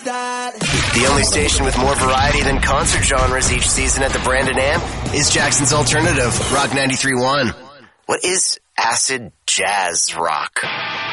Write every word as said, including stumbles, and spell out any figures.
The only station with more variety than concert genres each season at the Brandon Am is Jackson's Alternative, Rock ninety-three point one. What is acid jazz rock?